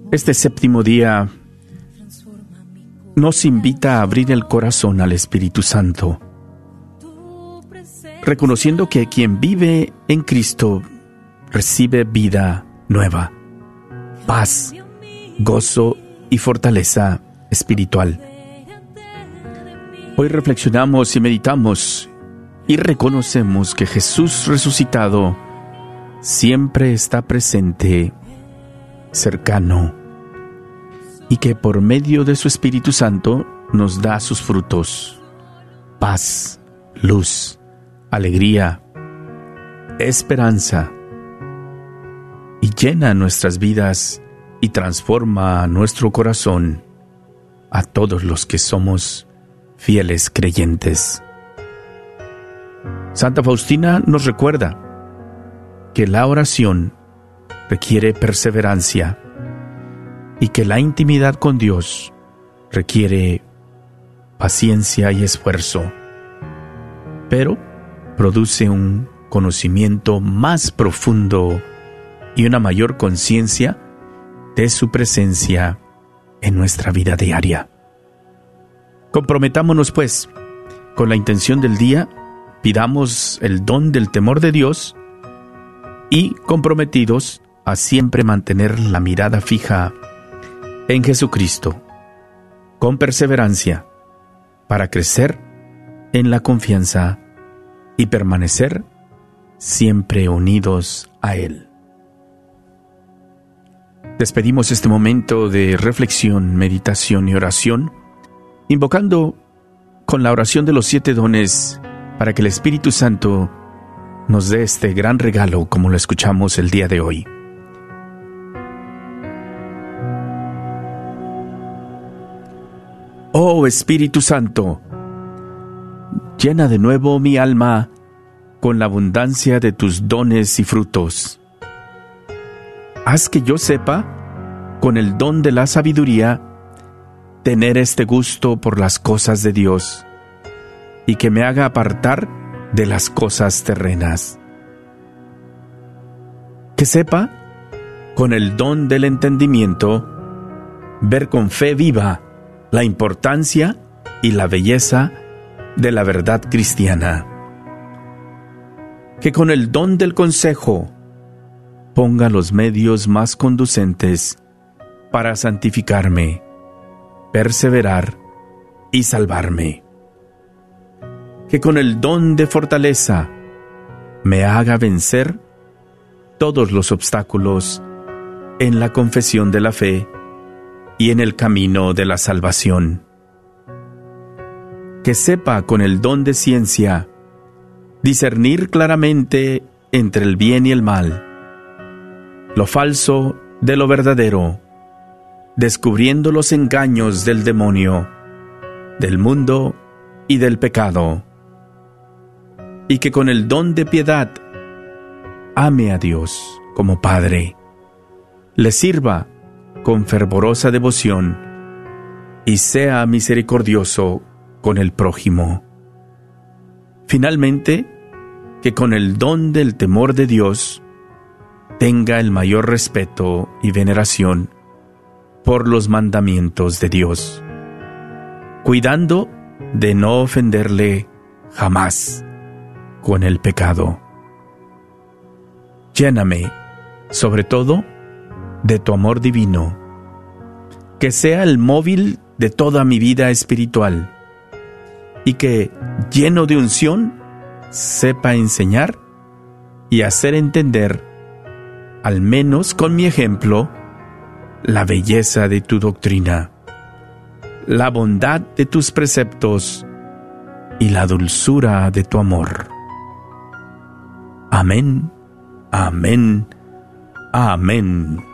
Este séptimo día nos invita a abrir el corazón al Espíritu Santo, reconociendo que quien vive en Cristo recibe vida nueva, paz, gozo y fortaleza espiritual. Hoy reflexionamos y meditamos y reconocemos que Jesús resucitado siempre está presente, cercano, y que por medio de su Espíritu Santo nos da sus frutos: paz, luz, alegría, esperanza, y llena nuestras vidas y transforma nuestro corazón a todos los que somos fieles creyentes. Santa Faustina nos recuerda que la oración requiere perseverancia y que la intimidad con Dios requiere paciencia y esfuerzo, pero produce un conocimiento más profundo y una mayor conciencia de su presencia en nuestra vida diaria. Comprometámonos, pues, con la intención del día, pidamos el don del temor de Dios y comprometidos a siempre mantener la mirada fija en Jesucristo, con perseverancia, para crecer en la confianza y permanecer siempre unidos a Él. Despedimos este momento de reflexión, meditación y oración, invocando con la oración de los 7 dones para que el Espíritu Santo nos dé este gran regalo como lo escuchamos el día de hoy. Oh Espíritu Santo, llena de nuevo mi alma con la abundancia de tus dones y frutos. Haz que yo sepa, con el don de la sabiduría, tener este gusto por las cosas de Dios, y que me haga apartar de las cosas terrenas. Que sepa, con el don del entendimiento, ver con fe viva la importancia y la belleza de la verdad cristiana. Que con el don del consejo ponga los medios más conducentes para santificarme, perseverar y salvarme. Que con el don de fortaleza me haga vencer todos los obstáculos en la confesión de la fe y en el camino de la salvación. Que sepa con el don de ciencia discernir claramente entre el bien y el mal, lo falso de lo verdadero, descubriendo los engaños del demonio, del mundo y del pecado. Y que con el don de piedad ame a Dios como Padre, le sirva con fervorosa devoción y sea misericordioso con el prójimo. Finalmente, que con el don del temor de Dios tenga el mayor respeto y veneración por los mandamientos de Dios, cuidando de no ofenderle jamás con el pecado. Lléname, sobre todo, de tu amor divino, que sea el móvil de toda mi vida espiritual, y que, lleno de unción, sepa enseñar y hacer entender, al menos con mi ejemplo, la belleza de tu doctrina, la bondad de tus preceptos y la dulzura de tu amor. Amén, amén, amén.